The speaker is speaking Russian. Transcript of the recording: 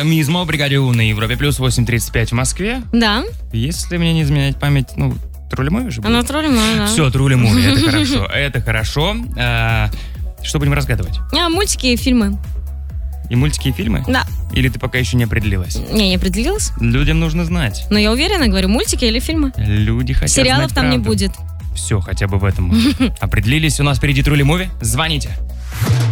Мизмо, бригаде У на Европе, плюс 8:35 в Москве. Да. Если мне не изменять память, Трулли Муви же было? Она Трулли Муви, да. Все, Трулли Муви, это хорошо, это хорошо. Что будем разгадывать? Мультики и фильмы. И мультики, и фильмы? Да. Или ты пока еще не определилась? Не определилась. Людям нужно знать. Но я уверена, говорю, мультики или фильмы. Люди хотят Сериалов знать там правду. не будет. Все, хотя бы в этом. Определились, у нас впереди Трулли Муви. Звоните.